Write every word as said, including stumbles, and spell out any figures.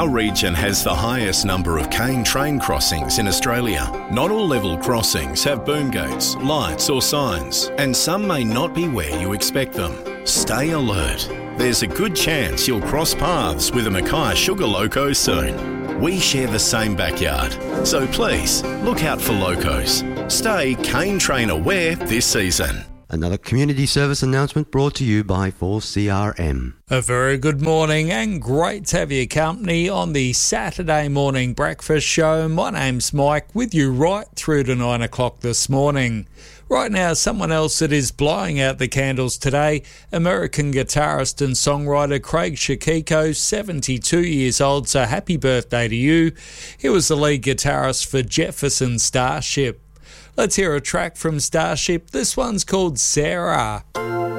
Our region has the highest number of cane train crossings in Australia. Not all level crossings have boom gates, lights or signs, and some may not be where you expect them. Stay alert. There's a good chance you'll cross paths with a Mackay Sugar Loco soon. We share the same backyard, so please look out for locos. Stay cane train aware this season. Another community service announcement brought to you by four C R M. A very good morning and great to have your company on the Saturday morning breakfast show. My name's Mike, with you right through to nine o'clock this morning. Right now, someone else that is blowing out the candles today, American guitarist and songwriter Craig Shakiko, seventy-two years old, so happy birthday to you. He was the lead guitarist for Jefferson Starship. Let's hear a track from Starship. This one's called Sarah.